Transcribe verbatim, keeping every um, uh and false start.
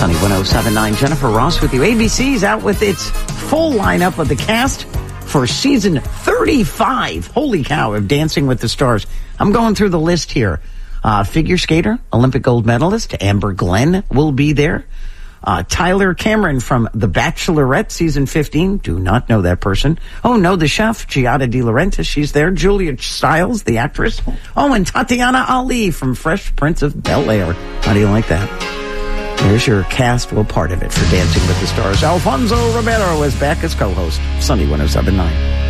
Sunny one oh seven point nine, Jennifer Ross with you. A B C's out with its full lineup of the cast for season thirty-five. Holy cow, of Dancing with the Stars. I'm going through the list here. Uh, figure skater, Olympic gold medalist Amber Glenn will be there. Uh, Tyler Cameron from The Bachelorette, season fifteen. Do not know that person. Oh, no, the chef, Giada De Laurentiis. She's there. Julia Stiles, the actress. Oh, and Tatiana Ali from Fresh Prince of Bel-Air. How do you like that? There's your cast, well, part of it for Dancing with the Stars. Alfonso Ribeiro is back as co-host. Sunny one oh seven point nine.